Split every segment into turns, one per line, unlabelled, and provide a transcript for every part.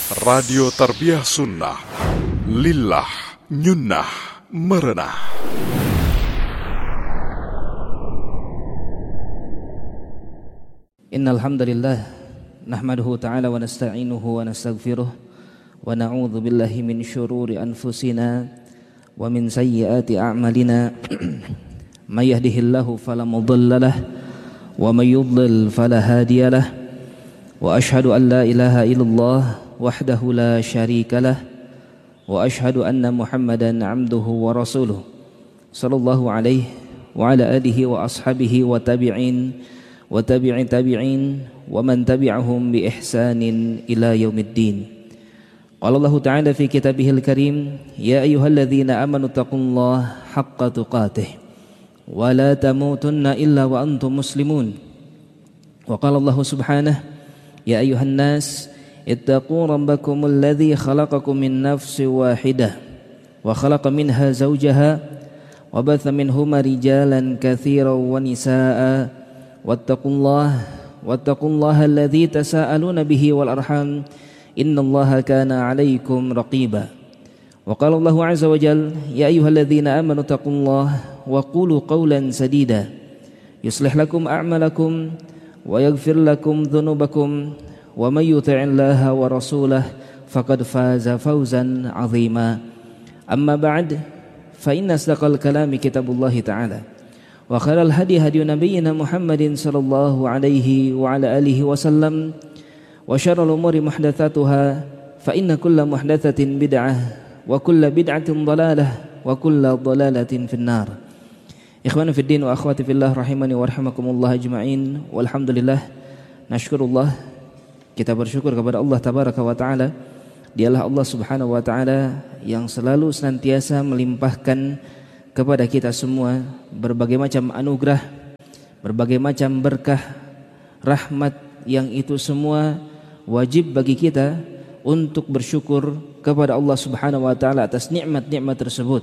Radio Tarbiyah Sunnah, Lillah, Nyunnah, Merenah.
Innal hamdalillah nahmaduhu ta'ala wa nasta'inuhu wa nastaghfiruh wa na'udzu billahi min syururi anfusina wa min sayyiati a'malina. May yahdihillahu fala mudhillalah wa may yudlil fala hadiyalah. Wa ashhadu an la ilaha illallah wahdahu la syarikalah wa ashhadu anna Muhammadan 'abduhu wa rasuluh sallallahu alaihi wa ala alihi wa ashabihi wa tabi'in wa tabi'in tabi'in wa man tabi'ahum bi ihsanin ila yaumiddin. Qala Allah ta'ala fi kitabihil karim, ya ayyuhalladzina amanu taqullaha haqqa tuqatih wa la tamutunna illa wa antum muslimun. Wa qala Allah subhanahu, ya ayyuhan nas ittaqu rabbakumul ladzi khalaqakum min nafsin wahidah wa khalaqa minha zawjaha wa batha minhuma rijalan katsiran wa nisaa'a wattaqullaha alladzi tasaaluna bihi wal arham innallaha kana 'alaikum raqiba. Wa qala Allahu 'azza wa jalla, ya ayyuhalladzina amanu taqullaha wa qulu qawlan sadida yuslih lakum a'malakum wa yaghfir lakum dhunubakum wa may yuti'illaha wa rasulahu faqad faza fawzan 'azima. Amma ba'd, fa inna asdaqal kalami kitabullahi ta'ala wa khairal hadi hadi nabiyyina Muhammadin sallallahu alaihi wa ala alihi wasallam wa syarrul umuri muhdatsatuha fa inna kulla muhdatsatin bid'ah wa kulla bid'atin dhalalah wa kulla dhalalatin finnar. Ikhwani fid din wa akhwati fillah rahimani wa rahimakumullah ajma'in. Walhamdulillah, nashkurullah, kita bersyukur kepada Allah tabaraka wa taala. Dialah Allah subhanahu wa taala yang selalu senantiasa melimpahkan kepada kita semua berbagai macam anugerah, berbagai macam berkah, rahmat, yang itu semua wajib bagi kita untuk bersyukur kepada Allah subhanahu wa taala atas nikmat-nikmat tersebut.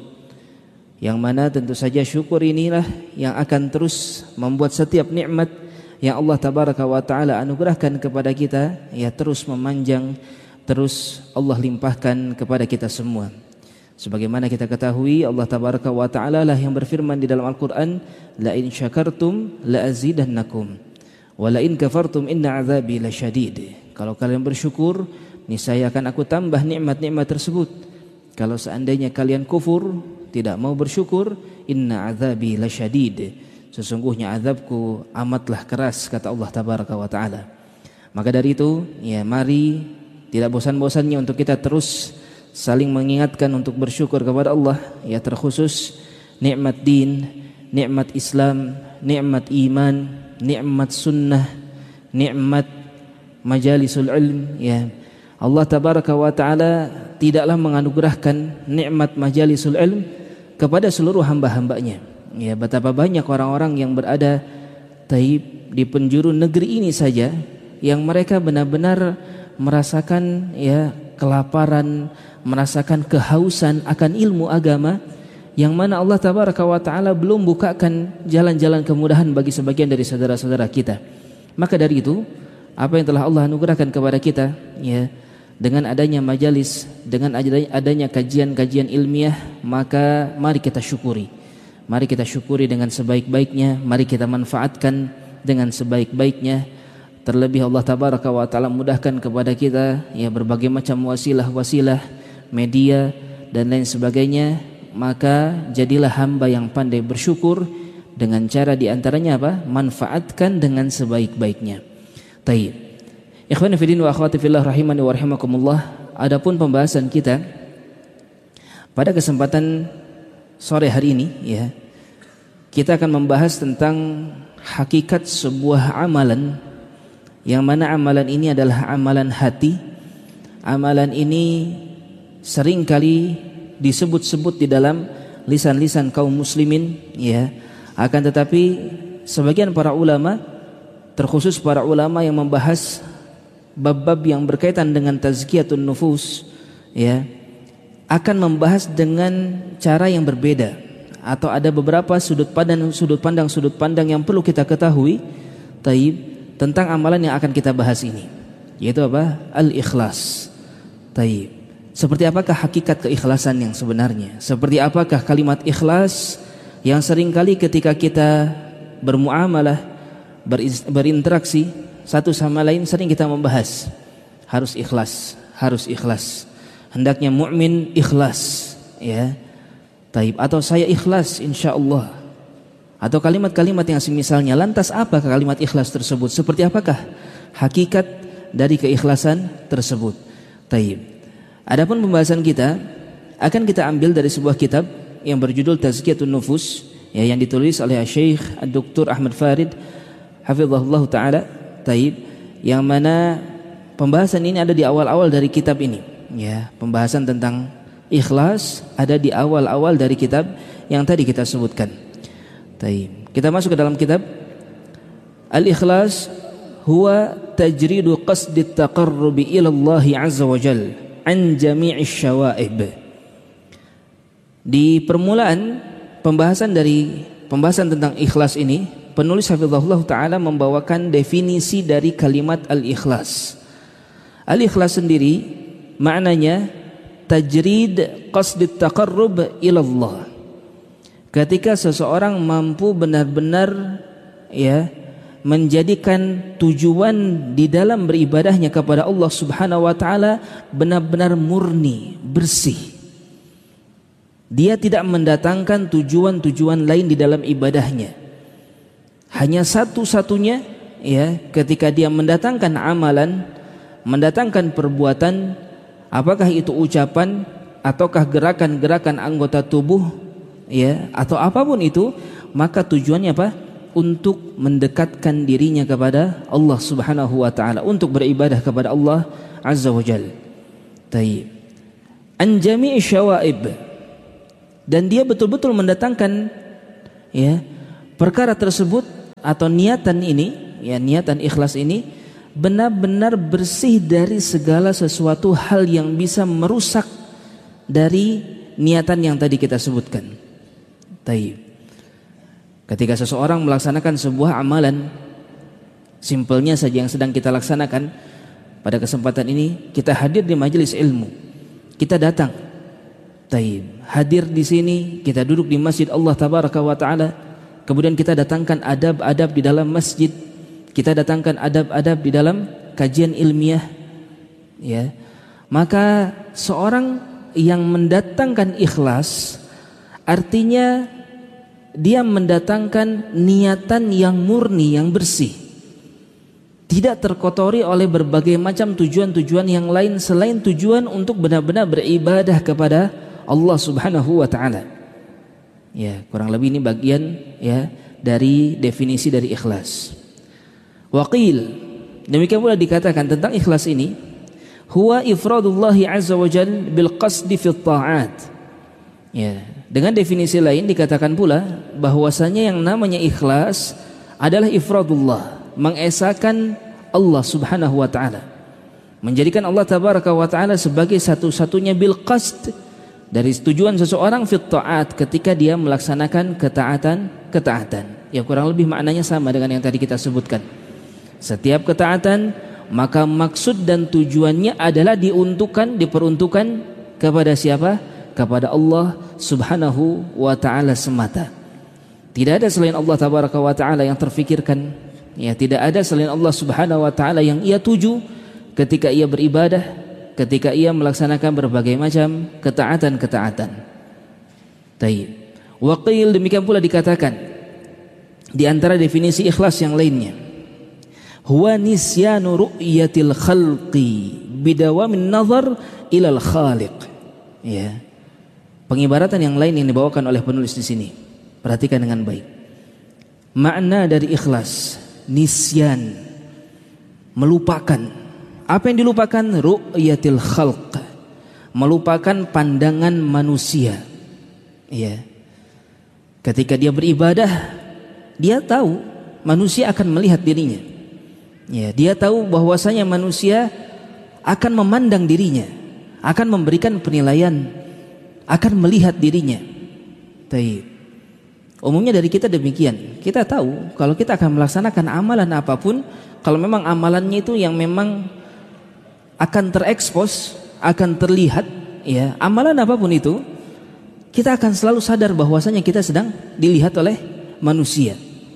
Yang mana tentu saja syukur inilah yang akan terus membuat setiap nikmat yang Allah tabaraka wa taala anugerahkan kepada kita ya terus memanjang, terus Allah limpahkan kepada kita semua. Sebagaimana kita ketahui, Allah tabaraka wa taala lah yang berfirman di dalam Al-Qur'an, la in syakartum la azidannakum wa la in kafartum inna azabi lasyadid. Kalau kalian bersyukur, niscaya akan aku tambah nikmat-nikmat tersebut. Kalau seandainya kalian kufur, tidak mau bersyukur, inna azabi lasyadid, sesungguhnya azabku amatlah keras, kata Allah tabaraka wa taala. Maka dari itu, ya mari tidak bosan-bosannya untuk kita terus saling mengingatkan untuk bersyukur kepada Allah, ya terkhusus nikmat din, nikmat Islam, nikmat iman, nikmat sunnah, nikmat majalisul ilm. Ya, Allah tabaraka wa taala tidaklah menganugerahkan nikmat majalisul ilm kepada seluruh hamba-hambanya. Ya, betapa banyak orang-orang yang berada di penjuru negeri ini saja yang mereka benar-benar merasakan ya kelaparan, merasakan kehausan akan ilmu agama, yang mana Allah tabaraka wa taala belum bukakan jalan-jalan kemudahan bagi sebagian dari saudara-saudara kita. Maka dari itu, apa yang telah Allah anugerahkan kepada kita ya dengan adanya majalis, dengan adanya kajian-kajian ilmiah, maka mari kita syukuri. Mari kita syukuri dengan sebaik-baiknya, mari kita manfaatkan dengan sebaik-baiknya. Terlebih Allah tabaraka wa taala mudahkan kepada kita ya berbagai macam wasilah-wasilah, media dan lain sebagainya. Maka jadilah hamba yang pandai bersyukur dengan cara diantaranya apa? Manfaatkan dengan sebaik-baiknya. Taib. Ikhwani fillah wa akhwati fillah rahimani wa rahimakumullah. Adapun pembahasan kita pada kesempatan sore hari ini ya, kita akan membahas tentang hakikat sebuah amalan, yang mana amalan ini adalah amalan hati. Amalan ini seringkali disebut-sebut di dalam lisan-lisan kaum muslimin ya. Akan tetapi sebagian para ulama, terkhusus para ulama yang membahas bab-bab yang berkaitan dengan tazkiyatun nufus ya, akan membahas dengan cara yang berbeda, atau ada beberapa sudut pandang yang perlu kita ketahui tentang amalan yang akan kita bahas ini, yaitu apa? Al-ikhlas. Taib. Seperti apakah hakikat keikhlasan yang sebenarnya? Seperti apakah kalimat ikhlas yang seringkali ketika kita bermuamalah, berinteraksi satu sama lain sering kita membahas harus ikhlas, harus ikhlas. Hendaknya mukmin ikhlas, ya. Taib. Atau saya ikhlas insyaallah. Atau kalimat-kalimat yang semisalnya. Lantas apa kalimat ikhlas tersebut? Seperti apakah hakikat dari keikhlasan tersebut? Taib. Adapun pembahasan kita akan kita ambil dari sebuah kitab yang berjudul Tazkiyatun Nufus, ya, yang ditulis oleh Syekh Dr. Ahmad Farid hafizahullah taala. Taib. Yang mana pembahasan ini ada di awal-awal dari kitab ini, ya. Pembahasan tentang ikhlas ada di awal-awal dari kitab yang tadi kita sebutkan. Taib. Kita masuk ke dalam kitab. Al-ikhlas huwa tajridu qasdi at-taqarrubi ila Allah azza wa jalla an jami'i syawaib. Di permulaan pembahasan tentang ikhlas ini, penulis hafizahullah taala membawakan definisi dari kalimat al-ikhlas. Al-ikhlas sendiri maknanya tajrid qasdi taqarrub ila Allah. Ketika seseorang mampu benar-benar, ya, menjadikan tujuan di dalam beribadahnya kepada Allah Subhanahu wa taala benar-benar murni, bersih. Dia tidak mendatangkan tujuan-tujuan lain di dalam ibadahnya. Hanya satu-satunya, ya, ketika dia mendatangkan amalan, mendatangkan perbuatan, apakah itu ucapan ataukah gerakan-gerakan anggota tubuh, ya, atau apapun itu, maka tujuannya apa? Untuk mendekatkan dirinya kepada Allah Subhanahu wa taala, untuk beribadah kepada Allah Azza wa Jalla. Taib. An jami'i syawaib. Dan dia betul-betul mendatangkan, ya, perkara tersebut atau niatan ini, ya, niatan ikhlas ini benar-benar bersih dari segala sesuatu hal yang bisa merusak dari niatan yang tadi kita sebutkan. Taib. Ketika seseorang melaksanakan sebuah amalan, simpelnya saja yang sedang kita laksanakan, pada kesempatan ini kita hadir di majelis ilmu, kita datang, taib, hadir di sini, kita duduk di masjid Allah tabaraka wa taala, kemudian kita datangkan adab-adab di dalam masjid, kita datangkan adab-adab di dalam kajian ilmiah, ya. Maka seorang yang mendatangkan ikhlas artinya dia mendatangkan niatan yang murni, yang bersih, tidak terkotori oleh berbagai macam tujuan-tujuan yang lain selain tujuan untuk benar-benar beribadah kepada Allah Subhanahu wa taala. Ya, kurang lebih ini bagian, ya, dari definisi dari ikhlas. Waqil, demikian pula dikatakan tentang ikhlas ini, huwa ifradullahi azza wa jalla bil qasdi fi ta'at. Ya, dengan definisi lain dikatakan pula bahwasanya yang namanya ikhlas adalah ifradullah, mengesahkan Allah Subhanahu wa taala, menjadikan Allah tabaraka wa taala sebagai satu-satunya bil qasd, dari tujuan seseorang fit ta'at, ketika dia melaksanakan ketaatan. Ya, kurang lebih maknanya sama dengan yang tadi kita sebutkan. Setiap ketaatan maka maksud dan tujuannya adalah diperuntukkan kepada siapa? Kepada Allah Subhanahu wa taala semata. Tidak ada selain Allah tabaraka wa taala yang terfikirkan, ya, tidak ada selain Allah Subhanahu wa taala yang ia tuju ketika ia beribadah, ketika ia melaksanakan berbagai macam ketaatan. Taib. Waqil, demikian pula dikatakan di antara definisi ikhlas yang lainnya, huwa nisyanu ru'yatil khalqi bidawamin nazar ilal khaliq. Ya. Pengibaratan yang lain yang dibawakan oleh penulis di sini, perhatikan dengan baik. Makna dari ikhlas, nisyan, melupakan. Apa yang dilupakan? Ru'yatil khalq, melupakan pandangan manusia. Ya. Ketika dia beribadah, dia tahu manusia akan melihat dirinya. Ya, dia tahu bahwasanya manusia akan memandang dirinya, akan memberikan penilaian, akan melihat dirinya. Taib. Umumnya dari kita demikian. Kita tahu kalau kita akan melaksanakan amalan apapun, kalau memang amalannya itu yang memang akan terekspos, akan terlihat, ya, amalan apapun itu, kita akan selalu sadar bahwasanya kita sedang dilihat oleh manusia.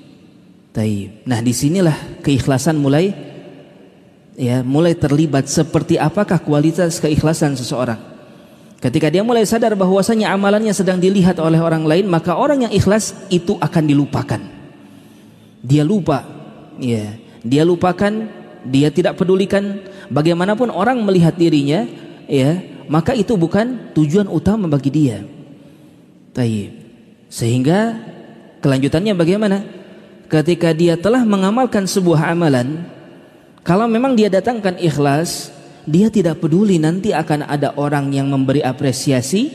Taib. Nah, disinilah keikhlasan mulai terlibat. Seperti apakah kualitas keikhlasan seseorang? Ketika dia mulai sadar bahwasanya amalannya sedang dilihat oleh orang lain, maka orang yang ikhlas itu akan dilupakan. Dia lupa, ya, dia lupakan, dia tidak pedulikan bagaimanapun orang melihat dirinya, ya, maka itu bukan tujuan utama bagi dia. Taib. Sehingga kelanjutannya bagaimana? Ketika dia telah mengamalkan sebuah amalan, kalau memang dia datangkan ikhlas, dia tidak peduli nanti akan ada orang yang memberi apresiasi,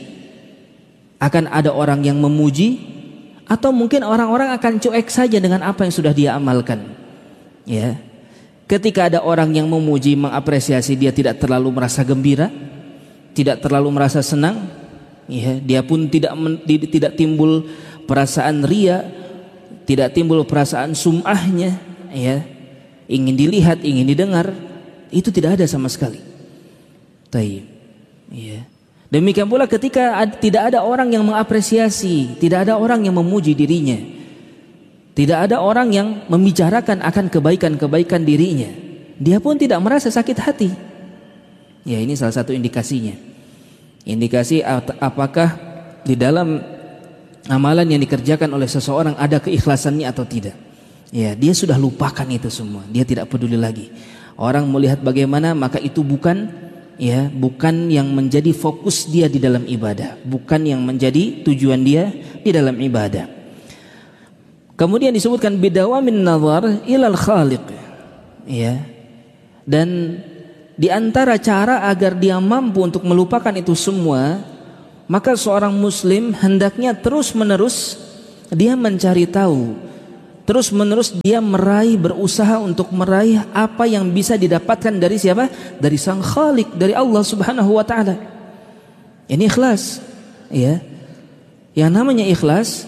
akan ada orang yang memuji, atau mungkin orang-orang akan cuek saja dengan apa yang sudah dia amalkan. Ya. Ketika ada orang yang memuji, mengapresiasi, dia tidak terlalu merasa gembira, tidak terlalu merasa senang, ya, dia pun tidak timbul perasaan ria, tidak timbul perasaan sum'ahnya, ya, ingin dilihat, ingin didengar, itu tidak ada sama sekali. Taib. Ya. Demikian pula ketika tidak ada orang yang mengapresiasi, tidak ada orang yang memuji dirinya, tidak ada orang yang membicarakan akan kebaikan-kebaikan dirinya, dia pun tidak merasa sakit hati. Ya, ini salah satu indikasinya. Indikasi apakah di dalam amalan yang dikerjakan oleh seseorang ada keikhlasannya atau tidak. Ya, dia sudah lupakan itu semua. Dia tidak peduli lagi. Orang melihat bagaimana, maka itu bukan yang menjadi fokus dia di dalam ibadah, bukan yang menjadi tujuan dia di dalam ibadah. Kemudian disebutkan bidawamin nazar ilal khaliq. Ya. Dan di antara cara agar dia mampu untuk melupakan itu semua, maka seorang muslim hendaknya terus-menerus dia mencari tahu, terus-menerus dia berusaha untuk meraih apa yang bisa didapatkan dari siapa? Dari Sang Khalik, dari Allah Subhanahu wa taala. Ini ikhlas, ya. Yang namanya ikhlas,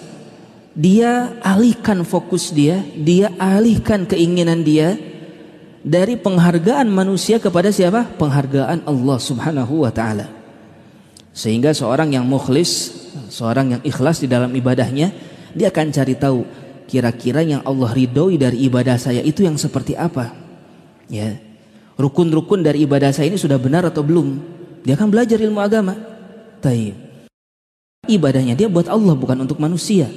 dia alihkan fokus dia alihkan keinginan dia dari penghargaan manusia kepada siapa? Penghargaan Allah Subhanahu wa taala. Sehingga seorang yang mukhlis, seorang yang ikhlas di dalam ibadahnya, dia akan cari tahu kira-kira yang Allah ridhoi dari ibadah saya itu yang seperti apa. Ya. Rukun-rukun dari ibadah saya ini sudah benar atau belum? Dia akan belajar ilmu agama. Taib. Ibadahnya dia buat Allah, bukan untuk manusia.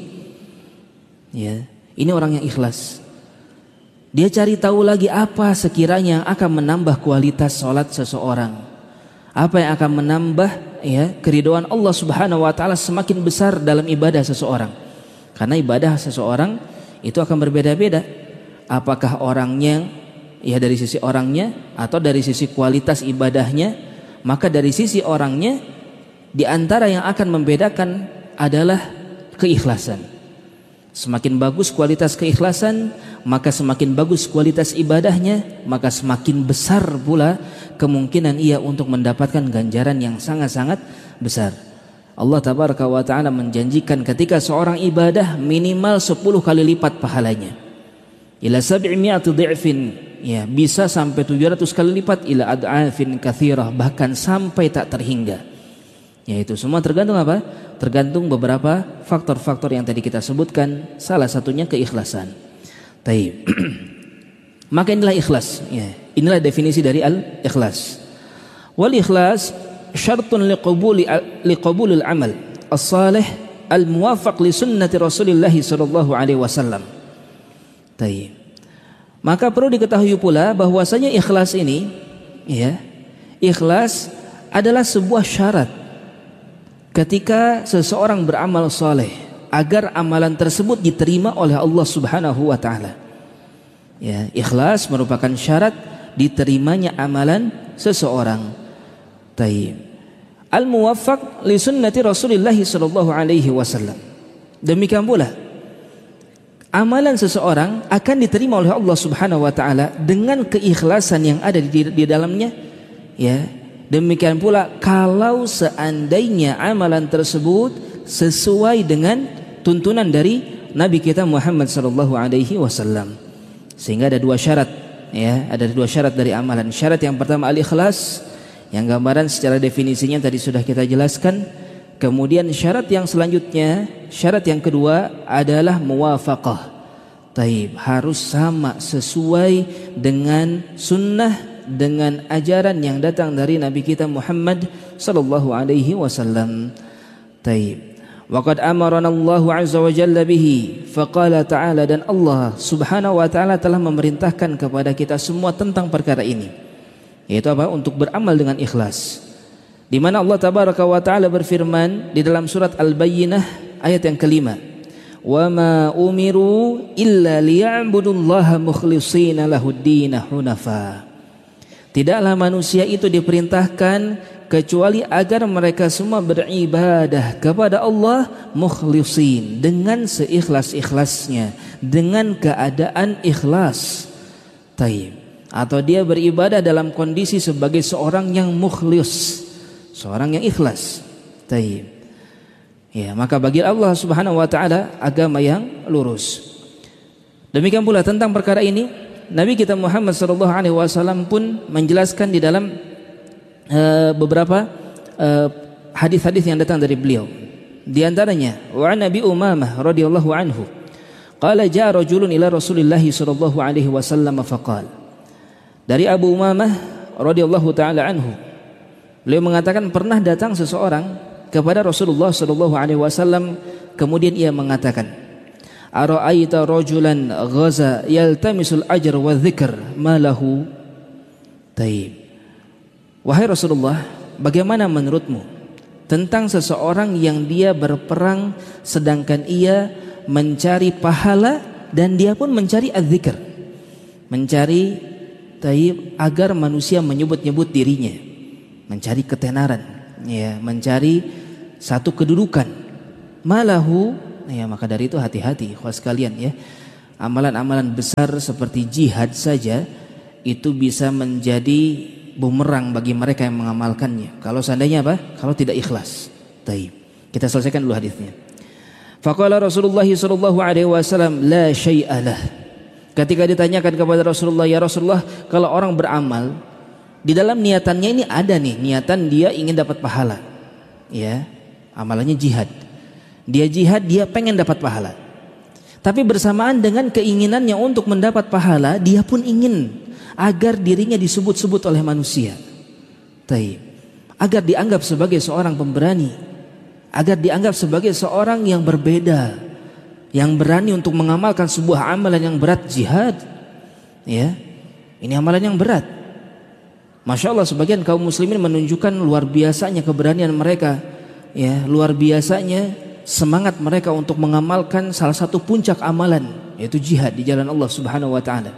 Ya. Ini orang yang ikhlas. Dia cari tahu lagi apa sekiranya akan menambah kualitas sholat seseorang. Apa yang akan menambah, ya, keridhaan Allah Subhanahu wa taala semakin besar dalam ibadah seseorang. Karena ibadah seseorang itu akan berbeda-beda. Apakah orangnya, ya, dari sisi orangnya atau dari sisi kualitas ibadahnya, maka dari sisi orangnya di antara yang akan membedakan adalah keikhlasan. Semakin bagus kualitas keikhlasan, maka semakin bagus kualitas ibadahnya, maka semakin besar pula kemungkinan ia untuk mendapatkan ganjaran yang sangat-sangat besar. Allah tabaraka wa ta'ala menjanjikan ketika seorang ibadah minimal 10 kali lipat pahalanya. Ila 700 dhi'fin, ya, bisa sampai 700 kali lipat, ila ad'afin katsirah, bahkan sampai tak terhingga. Ya, itu semua tergantung apa? Tergantung beberapa faktor-faktor yang tadi kita sebutkan, salah satunya keikhlasan. Taib. Maka inilah ikhlas, ya. Inilah definisi dari al-ikhlas. Wal ikhlas syartun liqabulil amal as-salih al-muwafaq li sunnati Rasulillah sallallahu alaihi wasallam. Taib. Maka perlu diketahui pula bahwasanya ikhlas ini, ya, ikhlas adalah sebuah syarat ketika seseorang beramal saleh agar amalan tersebut diterima oleh Allah Subhanahu wa taala. Ya, ikhlas merupakan syarat diterimanya amalan seseorang. Taib. Al-muwaffaq li sunnati Rasulillah sallallahu alaihi wasallam. Demikian pula amalan seseorang akan diterima oleh Allah Subhanahu wa taala dengan keikhlasan yang ada di dalamnya, ya. Demikian pula kalau seandainya amalan tersebut sesuai dengan tuntunan dari Nabi kita Muhammad sallallahu alaihi wasallam. Sehingga ada dua syarat, ya, ada dua syarat dari amalan. Syarat yang pertama al-ikhlas, Yang gambaran secara definisinya tadi sudah kita jelaskan. Kemudian syarat yang selanjutnya, syarat yang kedua adalah muwafaqah. Taib, harus sama, sesuai dengan sunnah, dengan ajaran yang datang dari Nabi kita Muhammad sallallahu alaihi wasallam. Taib. Waqad amarana Allah azza wa jalla bihi, faqala ta'ala, dan Allah subhanahu wa ta'ala telah memerintahkan kepada kita semua tentang perkara ini, yaitu apa? Untuk beramal dengan ikhlas. Di mana Allah tabaraka wa ta'ala berfirman di dalam surat Al-Bayyinah ayat yang kelima, wa ma umiru illa liya'budullaha mukhlishina lahud-din hunafa. Tidaklah manusia itu diperintahkan kecuali agar mereka semua beribadah kepada Allah mukhlisin, dengan seikhlas-ikhlasnya, dengan keadaan ikhlas. Taib. Atau dia beribadah dalam kondisi sebagai seorang yang mukhlis, seorang yang ikhlas. Taib. Ya, maka bagi Allah Subhanahu wa taala agama yang lurus. Demikian pula tentang perkara ini Nabi kita Muhammad sallallahu alaihi wasallam pun menjelaskan di dalam beberapa hadis-hadis yang datang dari beliau. Di antaranya wa Nabi Umamah radhiyallahu anhu qala jaa rajulun ila Rasulillah sallallahu alaihi wasallam faqala. Dari Abu Umamah radhiyallahu taala anhu, beliau mengatakan pernah datang seseorang kepada Rasulullah sallallahu alaihi wasallam, kemudian ia mengatakan, ara'aita rajulan ghaza yaltamisul ajr wa dzikr ma lahu. Taib. Wahai Rasulullah, bagaimana menurutmu tentang seseorang yang dia berperang sedangkan ia mencari pahala dan dia pun mencari az-zikr, mencari taib agar manusia menyebut-nyebut dirinya, mencari ketenaran, ya, mencari satu kedudukan. Malahu, ya, maka dari itu hati-hati ikhwas sekalian, ya. Amalan-amalan besar seperti jihad saja itu bisa menjadi bumerang bagi mereka yang mengamalkannya. Kalau seandainya apa? Kalau tidak ikhlas. Taib. Kita selesaikan dulu hadisnya. Faqala Rasulullah sallallahu alaihi wasallam la syai'a lah. Ketika ditanyakan kepada Rasulullah, ya Rasulullah, kalau orang beramal di dalam niatannya ini ada nih, niatan dia ingin dapat pahala. Ya, amalannya jihad. Dia jihad, dia pengen dapat pahala. Tapi bersamaan dengan keinginannya untuk mendapat pahala, dia pun ingin agar dirinya disebut-sebut oleh manusia. Taib. Agar dianggap sebagai seorang pemberani, agar dianggap sebagai seorang yang berbeda, yang berani untuk mengamalkan sebuah amalan yang berat, jihad. Ya, ini amalan yang berat. Masya Allah, sebagian kaum muslimin menunjukkan luar biasanya keberanian mereka, ya, luar biasanya semangat mereka untuk mengamalkan salah satu puncak amalan, yaitu jihad di jalan Allah Subhanahu wa taala.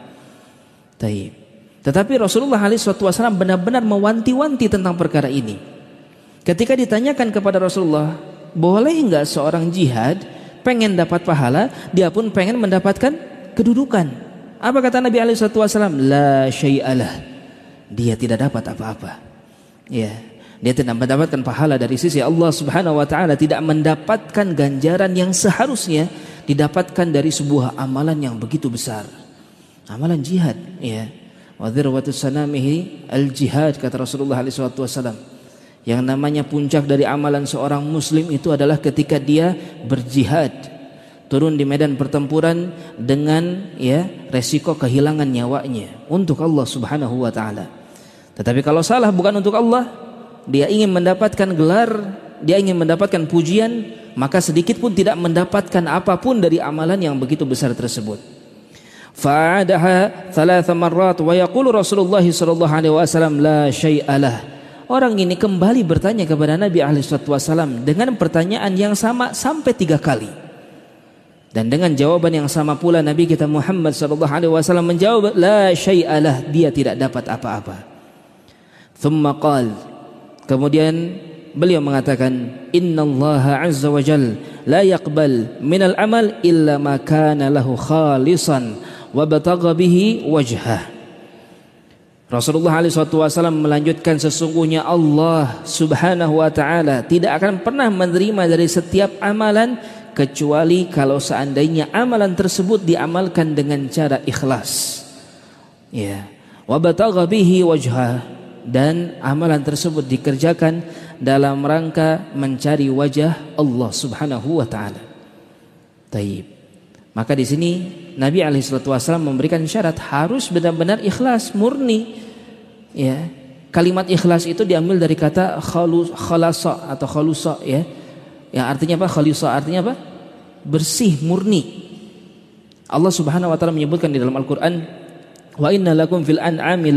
Taib. Tetapi Rasulullah SAW benar-benar mewanti-wanti tentang perkara ini. Ketika ditanyakan kepada Rasulullah, boleh enggak seorang jihad pengen dapat pahala, dia pun pengen mendapatkan kedudukan? Apa kata Nabi SAW? La syai'alah. Dia tidak dapat apa-apa. Ya, dia tidak mendapatkan pahala dari sisi Allah Subhanahu wa taala, tidak mendapatkan ganjaran yang seharusnya didapatkan dari sebuah amalan yang begitu besar. Amalan jihad, ya. Wa dzirwatus sanamihi al-jihad, kata Rasulullah SAW. Yang namanya puncak dari amalan seorang muslim itu adalah ketika dia berjihad, turun di medan pertempuran dengan, ya, resiko kehilangan nyawanya untuk Allah Subhanahu wa taala. Tetapi kalau salah bukan untuk Allah, dia ingin mendapatkan gelar, dia ingin mendapatkan pujian, maka sedikit pun tidak mendapatkan apapun dari amalan yang begitu besar tersebut. Fa'adaha thalatha marrat wa yaqulu Rasulullah sallallahu alaihi wasallam la syai'alah. Orang ini kembali bertanya kepada Nabi alaihi wasallam dengan pertanyaan yang sama sampai 3 kali. Dan dengan jawaban yang sama pula Nabi kita Muhammad sallallahu alaihi wasallam menjawab la syai'alah, dia tidak dapat apa-apa. Thumma qala, kemudian beliau mengatakan, innallaha azza wa jalla la yaqbal minal amal illa ma kana lahu khalisan wa batagha bihi wajhah. Rasulullah SAW melanjutkan, sesungguhnya Allah Subhanahu wa taala tidak akan pernah menerima dari setiap amalan kecuali kalau seandainya amalan tersebut diamalkan dengan cara ikhlas. Ya, wa batagha bihi wajhah, dan amalan tersebut dikerjakan dalam rangka mencari wajah Allah Subhanahu wa taala. Taib. Maka di sini Nabi alaihi wasallam memberikan syarat harus benar-benar ikhlas, murni. Ya. Kalimat ikhlas itu diambil dari kata khalasa atau khalusa, ya. Yang artinya apa? Khalisa artinya apa? Bersih, murni. Allah Subhanahu wa taala menyebutkan di dalam Al-Qur'an, "Wa inna lakum fil an'ami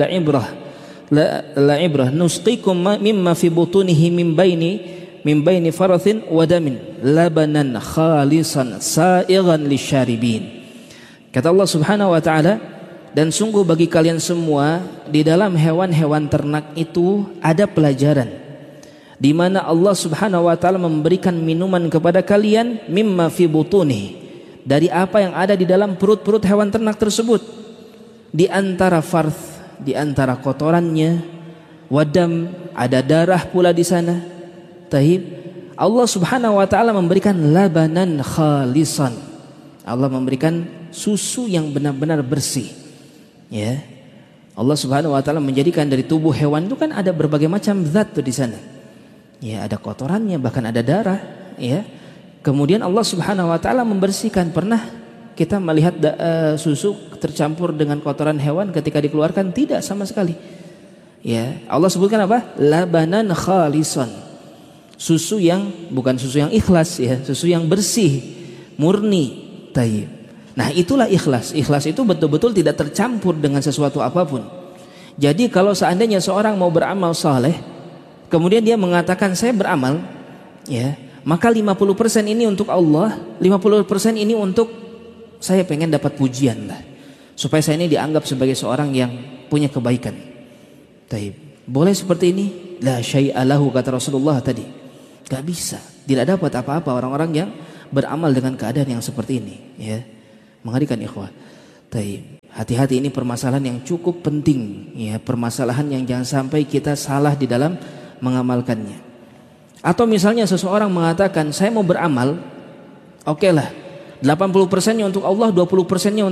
la'ibrah nusqikum mimma fi butunihi min baini farathin wa damin labanan khalisan sa'igan lisyaribin." Kata Allah Subhanahu wa taala, dan sungguh bagi kalian semua di dalam hewan-hewan ternak itu ada pelajaran di mana Allah Subhanahu wa taala memberikan minuman kepada kalian mimma fi butunihi, dari apa yang ada di dalam perut-perut hewan ternak tersebut, di antara farth, di antara kotorannya, wadam, ada darah pula di sana. Tahib. Allah Subhanahu wa taala memberikan labanan khalisan. Allah memberikan susu yang benar-benar bersih. Ya. Allah Subhanahu wa taala menjadikan dari tubuh hewan itu kan ada berbagai macam zat tuh di sana. Ya, ada kotorannya, bahkan ada darah, ya. Kemudian Allah Subhanahu wa taala membersihkan. Pernah kita melihat susu tercampur dengan kotoran hewan ketika dikeluarkan? Tidak sama sekali. Ya, Allah sebutkan apa? Labanan khalisan. Susu yang bukan susu yang ikhlas, ya, susu yang bersih, murni, tayyib. Nah, itulah ikhlas. Ikhlas itu betul-betul tidak tercampur dengan sesuatu apapun. Jadi kalau seandainya seorang mau beramal saleh, kemudian dia mengatakan saya beramal, ya, maka 50% ini untuk Allah, 50% ini untuk saya pengen dapat pujian lah, supaya saya ini dianggap sebagai seorang yang punya kebaikan. Taib. Boleh seperti ini? La syai'a lahu, kata Rasulullah tadi. Gak bisa, tidak dapat apa-apa orang-orang yang beramal dengan keadaan yang seperti ini, ya. Mengerikan ikhwah. Taib. Hati-hati, ini permasalahan yang cukup penting, ya, permasalahan yang jangan sampai kita salah di dalam mengamalkannya. Atau misalnya seseorang mengatakan saya mau beramal, oke lah, 80%-nya untuk Allah, 20%-nya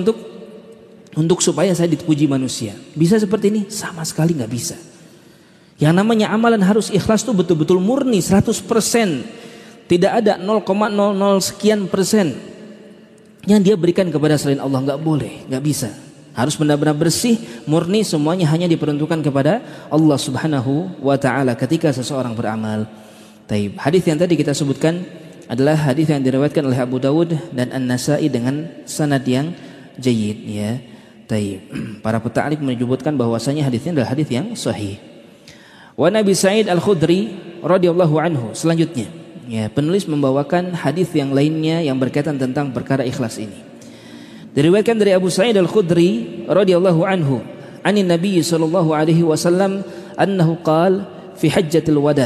untuk supaya saya dipuji manusia. Bisa seperti ini? Sama sekali nggak bisa. Yang namanya amalan harus ikhlas tuh betul-betul murni 100%. Tidak ada 0,00 sekian persen yang dia berikan kepada selain Allah. Nggak boleh, nggak bisa. Harus benar-benar bersih, murni, semuanya hanya diperuntukkan kepada Allah Subhanahu wa taala ketika seseorang beramal. Taib. Hadis yang tadi kita sebutkan adalah hadis yang diriwayatkan oleh Abu Dawud dan An-Nasa'i dengan sanad yang jayyid, ya. Taib. Para peta'liq menyebutkan bahwasanya hadisnya adalah hadis yang sahih. Wa Nabi Sa'id Al-Khudri radhiyallahu anhu, selanjutnya, ya, penulis membawakan hadis yang lainnya yang berkaitan tentang perkara ikhlas ini. Diriwayatkan dari Abu Sa'id Al-Khudri radhiyallahu anhu, anin Nabi sallallahu alaihi wasallam annahu qala fi hajjatil wada'.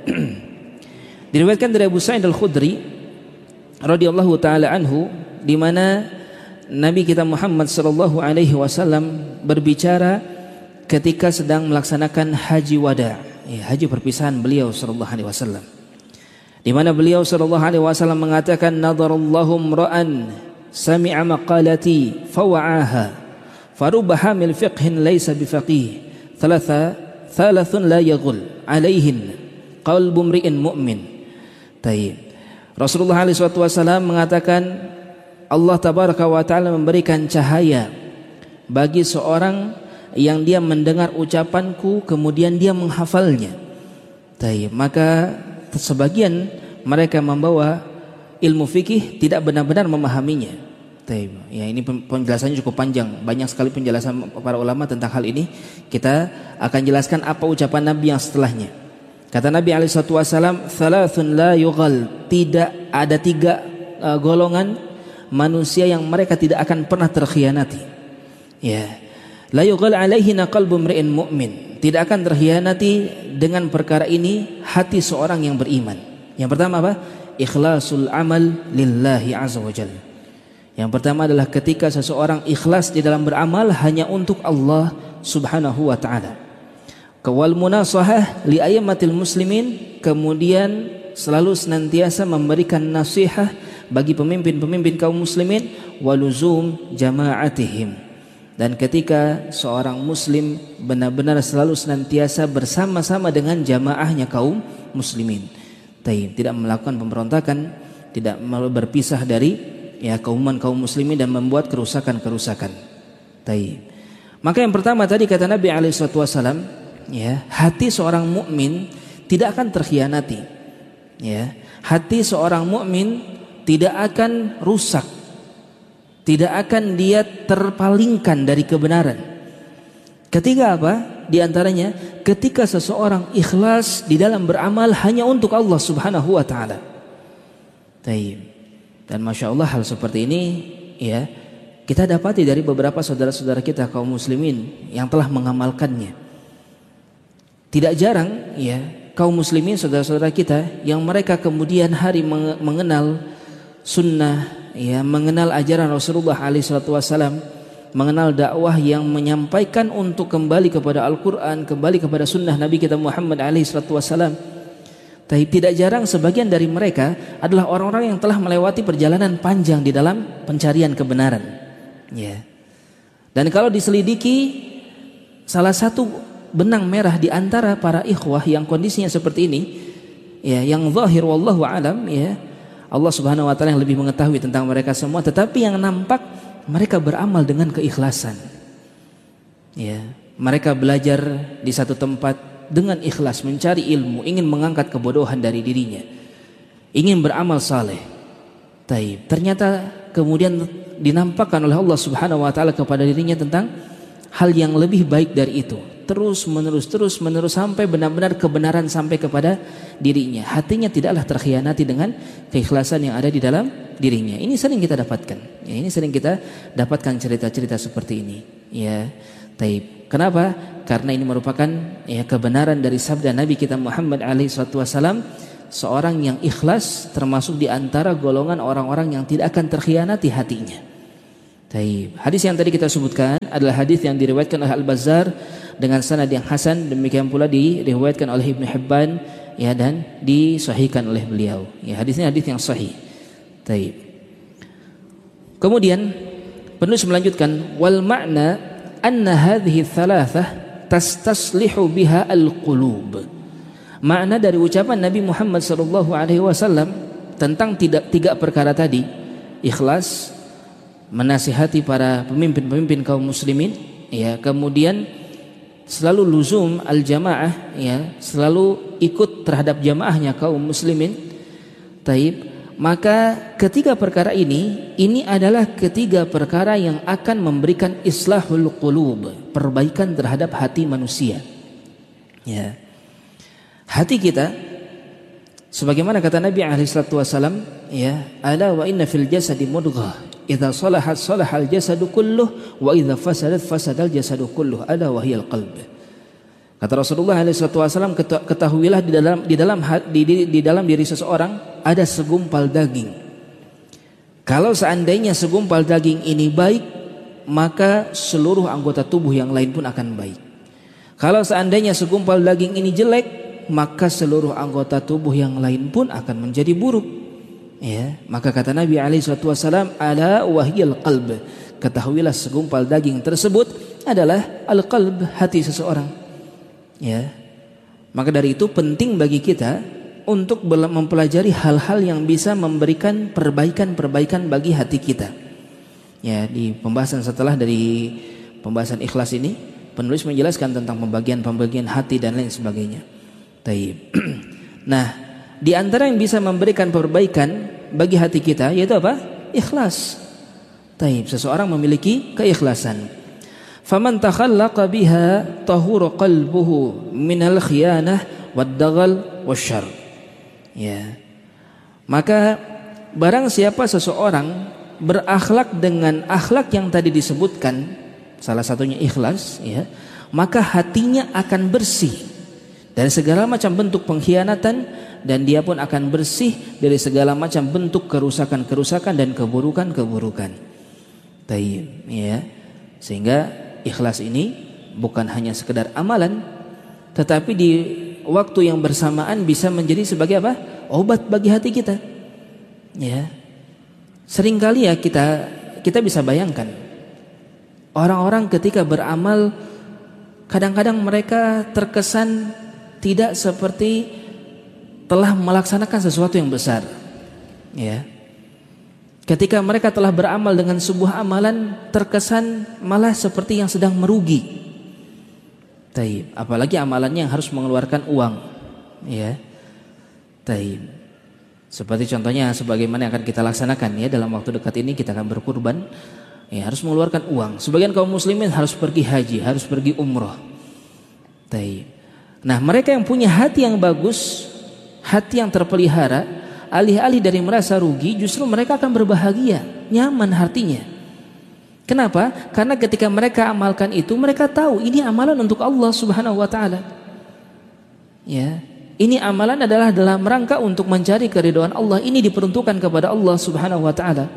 Diriwayatkan dari Abu Sa'id Al-Khudri radhiyallahu taala anhu, di mana Nabi kita Muhammad sallallahu alaihi wasallam berbicara ketika sedang melaksanakan haji wada', ya, haji perpisahan beliau sallallahu alaihi wasallam, di mana beliau sallallahu alaihi wasallam mengatakan, nadarallahu imra'an sami'a maqalati fawa'aha farubba hamil fiqhin laysa bifaqih thalathun la yaghul alaihin qalbu mri'in mu'min. Taib. Rasulullah SAW mengatakan, Allah tabaraka wa ta'ala memberikan cahaya bagi seorang yang dia mendengar ucapanku kemudian dia menghafalnya. Taib. Maka sebagian mereka membawa ilmu fikih tidak benar-benar memahaminya. Taib. Ya, ini penjelasannya cukup panjang, banyak sekali penjelasan para ulama tentang hal ini. Kita akan jelaskan apa ucapan Nabi yang setelahnya. Kata Nabi SAW, thalathun la yughal, tidak ada 3 golongan manusia yang mereka tidak akan pernah terkhianati. Ya, la yughal alaihina qalbu mri'in mu'min, tidak akan terkhianati dengan perkara ini hati seorang yang beriman. Yang pertama apa? Ikhlasul amal lillahi azza wa jalla. Yang pertama adalah ketika seseorang ikhlas di dalam beramal hanya untuk Allah Subhanahu wa taala. Wal munasahah li ayyamatil muslimin, kemudian selalu senantiasa memberikan nasihat bagi pemimpin-pemimpin kaum muslimin, waluzum jama'atihim, Dan ketika seorang muslim benar-benar selalu senantiasa bersama-sama dengan jamaahnya kaum muslimin, tidak melakukan pemberontakan, tidak berpisah dari kaum muslimin dan membuat kerusakan-kerusakan. Maka yang pertama tadi kata Nabi SAW, hati seorang mukmin tidak akan terkhianati. Hati seorang mukmin tidak akan rusak, tidak akan dia terpalingkan dari kebenaran. Ketika apa? Di antaranya ketika seseorang ikhlas di dalam beramal hanya untuk Allah Subhanahu wa taala. Dan Masya Allah hal seperti ini kita dapati dari beberapa saudara-saudara kita kaum muslimin yang telah mengamalkannya. Tidak jarang kaum muslimin saudara-saudara kita yang mereka kemudian hari mengenal sunnah, mengenal ajaran Rasulullah SAW, mengenal dakwah yang menyampaikan untuk kembali kepada Al-Quran, kembali kepada sunnah Nabi kita Muhammad SAW. Tapi tidak jarang sebagian dari mereka adalah orang-orang yang telah melewati perjalanan panjang di dalam pencarian kebenaran. Dan kalau diselidiki, salah satu benang merah di antara para ikhwah yang kondisinya seperti ini, yang zahir wallahu alam, Allah Subhanahu wa taala yang lebih mengetahui tentang mereka semua, tetapi yang nampak mereka beramal dengan keikhlasan. Mereka belajar di satu tempat dengan ikhlas, mencari ilmu, ingin mengangkat kebodohan dari dirinya, ingin beramal saleh. Ternyata kemudian dinampakkan oleh Allah Subhanahu wa taala kepada dirinya tentang hal yang lebih baik dari itu. Terus menerus sampai benar-benar kebenaran sampai kepada dirinya. Hatinya tidaklah terkhianati dengan keikhlasan yang ada di dalam dirinya. Ini sering kita dapatkan. Ini sering kita dapatkan cerita-cerita seperti ini. Kenapa? Karena ini merupakan kebenaran dari sabda Nabi kita Muhammad SAW. Seorang yang ikhlas termasuk di antara golongan orang-orang yang tidak akan terkhianati hatinya. Hadis yang tadi kita sebutkan adalah hadis yang diriwayatkan oleh Al-Bazzar dengan sanad yang hasan, demikian pula diriwayatkan oleh Ibnu Hibban dan disahihkan oleh beliau. Hadisnya hadis yang sahih. Kemudian penulis melanjutkan, wal ma'na anna hadhihi thalathah tastaslihu biha al-qulub. Makna dari ucapan Nabi Muhammad SAW tentang tiga perkara tadi, ikhlas, menasihati para pemimpin-pemimpin kaum muslimin, kemudian selalu luzum al-jamaah, selalu ikut terhadap jamaahnya kaum muslimin. Maka ketiga perkara ini adalah ketiga perkara yang akan memberikan islahul qulub, perbaikan terhadap hati manusia. Hati kita, sebagaimana kata Nabi SAW, ala wa inna fil jasadi mudghah, idza salahat salahal jasadu kulluh, wa idza fasadat fasadal jasadu kulluh, ala wa hiyal qalb. Kata Rasulullah SAW, ketahuilah di dalam diri seseorang ada segumpal daging. Kalau seandainya segumpal daging ini baik, maka seluruh anggota tubuh yang lain pun akan baik. Kalau seandainya segumpal daging ini jelek, maka seluruh anggota tubuh yang lain pun akan menjadi buruk. Maka kata Nabi SAW, ala wahyil qalb, ketahuilah segumpal daging tersebut adalah al-qalb, hati seseorang. Maka dari itu penting bagi kita untuk mempelajari hal-hal yang bisa memberikan perbaikan bagi hati kita. Di pembahasan setelah dari pembahasan ikhlas ini, penulis menjelaskan tentang pembagian hati dan lain sebagainya. Nah, di antara yang bisa memberikan perbaikan bagi hati kita yaitu apa? Ikhlas. Seseorang memiliki keikhlasan. Faman takhallaqa biha tahuru qalbuhu minal khiyanah wad-daghal wasyarr. Maka barang siapa seseorang berakhlak dengan akhlak yang tadi disebutkan, salah satunya ikhlas, maka hatinya akan bersih dari segala macam bentuk pengkhianatan, dan dia pun akan bersih dari segala macam bentuk kerusakan-kerusakan dan keburukan-keburukan. Sehingga ikhlas ini bukan hanya sekedar amalan, tetapi di waktu yang bersamaan bisa menjadi sebagai apa? Obat bagi hati kita. Seringkali kita bisa bayangkan Orang-orang ketika beramal kadang-kadang mereka terkesan tidak seperti telah melaksanakan sesuatu yang besar. Ya. Ketika mereka telah beramal dengan sebuah amalan, terkesan malah seperti yang sedang merugi. Taib. Apalagi amalannya yang harus mengeluarkan uang. Ya. Taib. Seperti contohnya sebagaimana yang akan kita laksanakan ya dalam waktu dekat ini kita akan berkurban. Ya, harus mengeluarkan uang. Sebagian kaum muslimin harus pergi haji, harus pergi umrah. Taib. Nah, mereka yang punya hati yang bagus, hati yang terpelihara, alih-alih dari merasa rugi, justru mereka akan berbahagia, nyaman hatinya. Kenapa? Karena ketika mereka amalkan itu, mereka tahu ini amalan untuk Allah Subhanahu wa taala. Ya, ini amalan adalah dalam rangka untuk mencari keridhaan Allah. Ini diperuntukkan kepada Allah Subhanahu wa taala.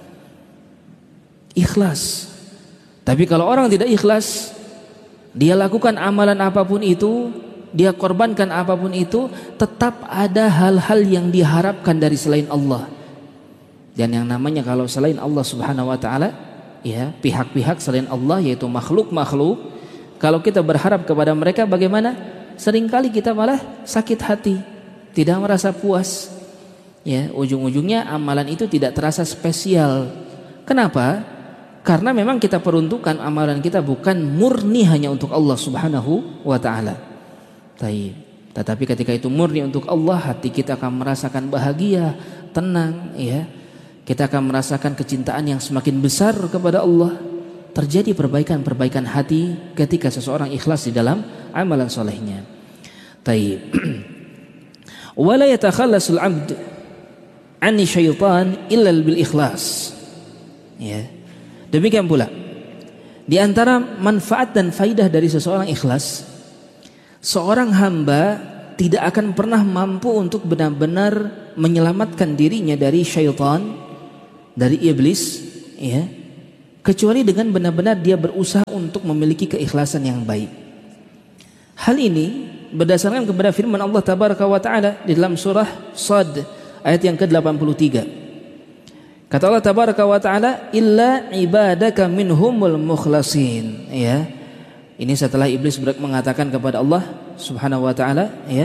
Ikhlas. Tapi kalau orang tidak ikhlas, dia lakukan amalan apapun itu, dia korbankan apapun itu, tetap ada hal-hal yang diharapkan dari selain Allah. Dan yang namanya kalau selain Allah Subhanahu wa taala, ya, pihak-pihak selain Allah yaitu makhluk-makhluk, kalau kita berharap kepada mereka bagaimana? Seringkali kita malah sakit hati, tidak merasa puas. Ya, ujung-ujungnya amalan itu tidak terasa spesial. Kenapa? Karena memang kita peruntukan amalan kita bukan murni hanya untuk Allah Subhanahu wa taala. Tetapi ketika itu murni untuk Allah, hati kita akan merasakan bahagia, tenang, ya. Kita akan merasakan kecintaan yang semakin besar kepada Allah. Terjadi perbaikan-perbaikan hati ketika seseorang ikhlas di dalam amalan solehnya. Wala yatakhallasul 'abd 'ani syaitan illa bil ikhlas. Ya. Demikian pula di antara manfaat dan faidah dari seseorang ikhlas, seorang hamba tidak akan pernah mampu untuk benar-benar menyelamatkan dirinya dari syaitan, dari iblis, ya, kecuali dengan benar-benar dia berusaha untuk memiliki keikhlasan yang baik. Hal ini berdasarkan kepada firman Allah Tabaraka wa Ta'ala di dalam surah Shad ayat yang ke-83. Kata Allah Tabaraka wa Ta'ala, illa ibadaka minhumul mukhlasin. Ya. Ini setelah iblis mengatakan kepada Allah Subhanahu wa Ta'ala, ya.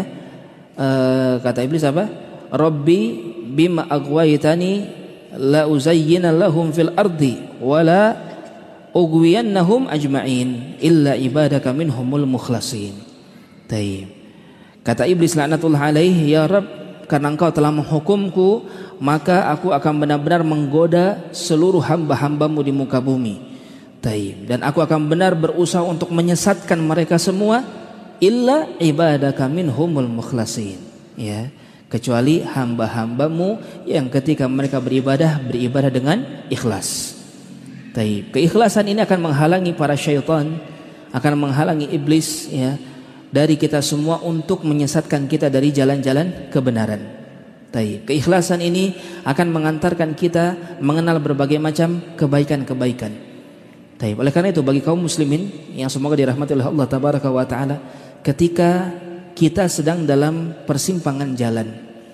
Kata iblis apa? Rabbi bima aghwaytani la uzayyina lahum fil ardi wa la ughwiyannahum ajma'in illa ibadaka minhumul mukhlasin. Taib. Kata iblis laknatullah alaihi, ya Rabb, karena engkau telah menghukumku, maka aku akan benar-benar menggoda seluruh hamba-hambamu di muka bumi. Taib. Dan aku akan benar berusaha untuk menyesatkan mereka semua, illa ibadaka minhumul mukhlasin. Ya, kecuali hamba-hambamu yang ketika mereka beribadah dengan ikhlas. Taib. Keikhlasan ini akan menghalangi para syaitan, akan menghalangi iblis, ya, dari kita semua untuk menyesatkan kita dari jalan-jalan kebenaran. Keikhlasan ini akan mengantarkan kita mengenal berbagai macam kebaikan-kebaikan. Oleh karena itu bagi kaum muslimin yang semoga dirahmati oleh Allah Tabaraka wa Ta'ala, ketika kita sedang dalam persimpangan jalan,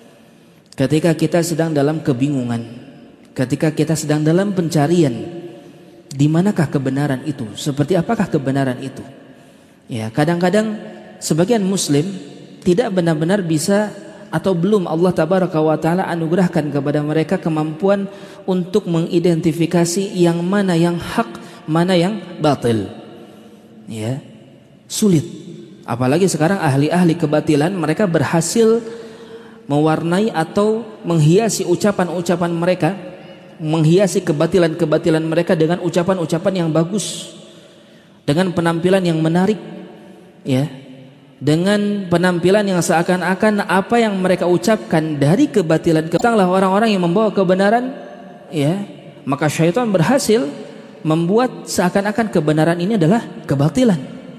ketika kita sedang dalam kebingungan, ketika kita sedang dalam pencarian, di manakah kebenaran itu? Seperti apakah kebenaran itu? Ya, kadang-kadang sebagian muslim tidak benar-benar bisa atau belum Allah Tabaraka wa Ta'ala anugerahkan kepada mereka kemampuan untuk mengidentifikasi yang mana yang hak, mana yang batil. Ya, sulit. Apalagi sekarang ahli-ahli kebatilan, mereka berhasil mewarnai atau menghiasi ucapan-ucapan mereka, menghiasi kebatilan-kebatilan mereka dengan ucapan-ucapan yang bagus, dengan penampilan yang menarik, ya, dengan penampilan yang seakan-akan apa yang mereka ucapkan dari kebatilan. Datanglah orang-orang yang membawa kebenaran, ya, maka syaitan berhasil membuat seakan-akan kebenaran ini adalah kebatilan.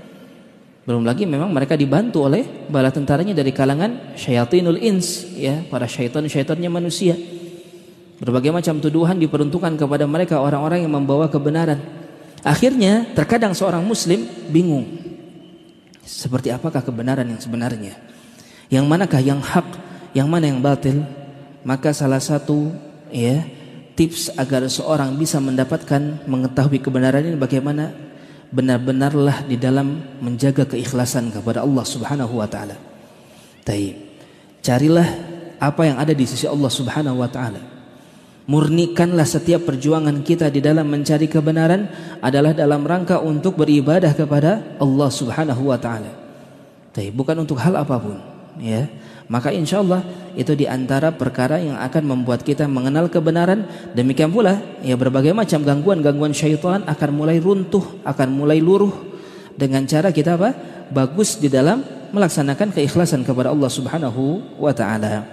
Belum lagi memang mereka dibantu oleh bala tentaranya dari kalangan syayatinul ins, ya, para syaitan-syaitannya manusia. Berbagai macam tuduhan diperuntukkan kepada mereka, orang-orang yang membawa kebenaran. Akhirnya terkadang seorang muslim bingung, seperti apakah kebenaran yang sebenarnya? Yang manakah yang hak, yang mana yang batil? Maka salah satu, ya, tips agar seorang bisa mendapatkan mengetahui kebenaran ini bagaimana? Benar-benarlah di dalam menjaga keikhlasan kepada Allah Subhanahu wa taala. Carilah apa yang ada di sisi Allah Subhanahu wa taala. Murnikanlah setiap perjuangan kita di dalam mencari kebenaran adalah dalam rangka untuk beribadah kepada Allah Subhanahu wa taala. Bukan untuk hal apapun, ya. Maka insyaallah itu di antara perkara yang akan membuat kita mengenal kebenaran. Demikian pula ya berbagai macam gangguan-gangguan syaitan akan mulai runtuh, akan mulai luruh dengan cara kita apa? Bagus di dalam melaksanakan keikhlasan kepada Allah Subhanahu wa taala.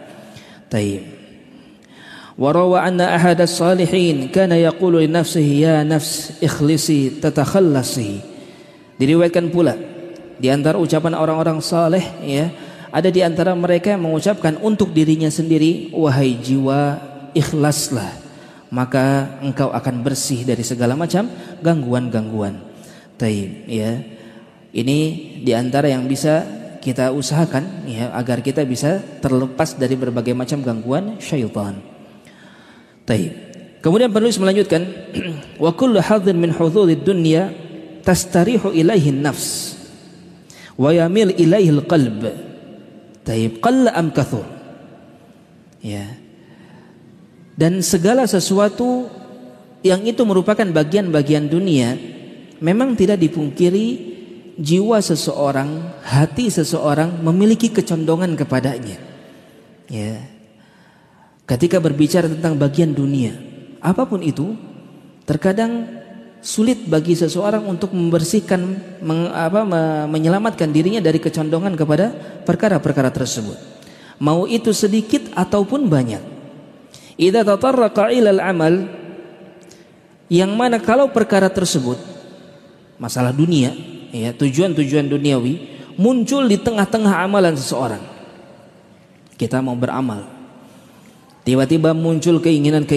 Wa rawa anna ahad as-salihin kana yaqulu li nafsihi ya nafs ikhlisi tatakhallasi. Diriwayatkan pula di antara ucapan orang-orang saleh, ya, ada di antara mereka yang mengucapkan untuk dirinya sendiri, wahai jiwa, ikhlaslah, maka engkau akan bersih dari segala macam gangguan-gangguan. Ya. Ini di antara yang bisa kita usahakan, ya, agar kita bisa terlepas dari berbagai macam gangguan syaitan. Kemudian penulis melanjutkan, wa kullu hadhin min hududid dunya tastarihu ilaihi nafs wa yamil ilaihi al-qalb. Qalla am kathur. Ya. Dan segala sesuatu yang itu merupakan bagian-bagian dunia, memang tidak dipungkiri jiwa seseorang, hati seseorang memiliki kecondongan kepadanya. Ya. Ketika berbicara tentang bagian dunia, apapun itu, terkadang sulit bagi seseorang untuk membersihkan, menyelamatkan dirinya dari kecondongan kepada perkara-perkara tersebut, mau itu sedikit ataupun banyak. Idza tatarraqa ilal amal, yang mana kalau perkara tersebut masalah dunia, ya, tujuan-tujuan duniawi muncul di tengah-tengah amalan seseorang. Kita mau beramal, tiba-tiba muncul keinginan